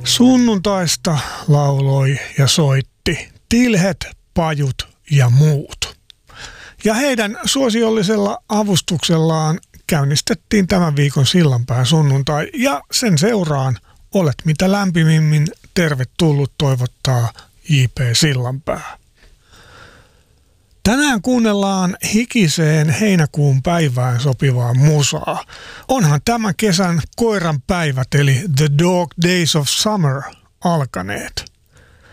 Sunnuntaista lauloi ja soitti Tilhet, Pajut ja muut. Ja heidän suosiollisella avustuksellaan käynnistettiin tämän viikon Sillanpään sunnuntai ja sen seuraan olet mitä lämpimimmin tervetullut toivottaa J.P. Sillanpää. Tänään kuunnellaan hikiseen heinäkuun päivään sopivaa musaa. Onhan tämän kesän koiran päivät eli The Dog Days of Summer alkaneet.